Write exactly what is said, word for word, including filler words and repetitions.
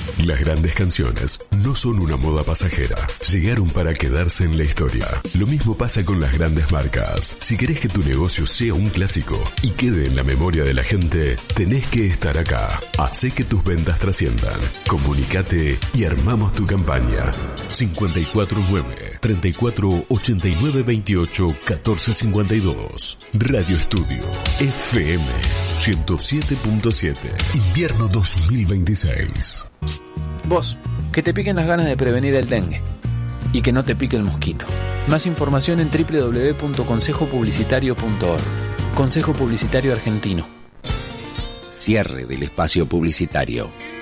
Las grandes canciones no son una moda pasajera. Llegaron para quedarse en la historia. Lo mismo pasa con las grandes marcas. Si querés que tu negocio sea un clásico y quede en la memoria de la gente, tenés que estar acá. Hacé que tus ventas trasciendan. Comunicate y armamos tu campaña. cinco cuatro nueve, treinta y cuatro, ochenta y nueve, veintiocho, catorce cincuenta y dos. Radio Estudio F M ciento siete punto siete. Invierno dos mil veintiséis. Psst, vos, que te piquen las ganas de prevenir el dengue y que no te pique el mosquito. Más información en doble u doble u doble u punto consejo publicitario punto org. Consejo Publicitario Argentino. Cierre del espacio publicitario.